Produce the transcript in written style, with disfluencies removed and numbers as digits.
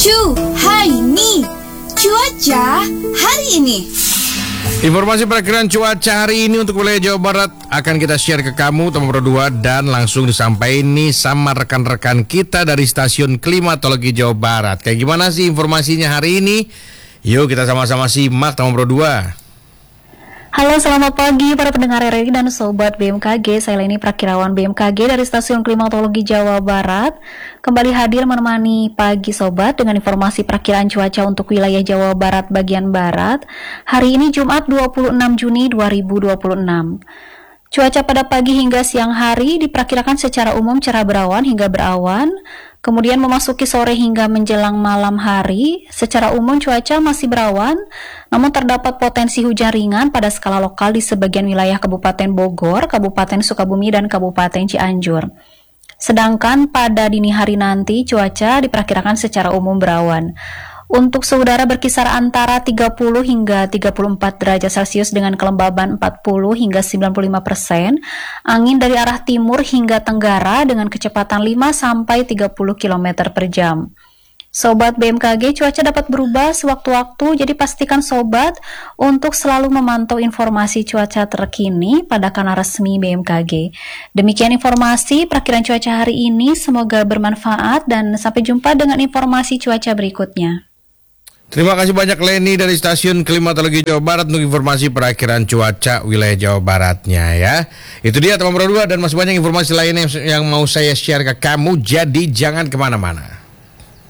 Hai Mi, cuaca hari ini. Informasi perakiraan cuaca hari ini untuk wilayah Jawa Barat akan kita share ke kamu teman Pro 2 dan langsung disampaikan nih sama rekan-rekan kita dari stasiun klimatologi Jawa Barat. Kayak gimana sih informasinya hari ini? Yuk kita sama-sama simak teman Pro 2. Halo, selamat pagi para pendengar RRI dan Sobat BMKG. Saya Leni, Prakirawan BMKG dari Stasiun Klimatologi Jawa Barat. Kembali hadir menemani pagi Sobat dengan informasi perakiraan cuaca untuk wilayah Jawa Barat bagian Barat. Hari ini Jumat 26 Juni 2026. Cuaca pada pagi hingga siang hari diperkirakan secara umum cerah berawan hingga berawan. Kemudian memasuki sore hingga menjelang malam hari, secara umum cuaca masih berawan, namun terdapat potensi hujan ringan pada skala lokal di sebagian wilayah Kabupaten Bogor, Kabupaten Sukabumi, dan Kabupaten Cianjur. Sedangkan pada dini hari nanti cuaca diperkirakan secara umum berawan. Untuk suhu udara berkisar antara 30 hingga 34 derajat Celcius dengan kelembaban 40 hingga 95%, angin dari arah timur hingga tenggara dengan kecepatan 5 sampai 30 km per jam. Sobat BMKG, cuaca dapat berubah sewaktu-waktu, jadi pastikan Sobat untuk selalu memantau informasi cuaca terkini pada kanal resmi BMKG. Demikian informasi perakiraan cuaca hari ini, semoga bermanfaat dan sampai jumpa dengan informasi cuaca berikutnya. Terima kasih banyak Leni dari Stasiun Klimatologi Jawa Barat untuk informasi perakiraan cuaca wilayah Jawa Baratnya ya. Itu dia teman Pro 2 dan masih banyak informasi lainnya yang mau saya share ke kamu, jadi jangan kemana-mana.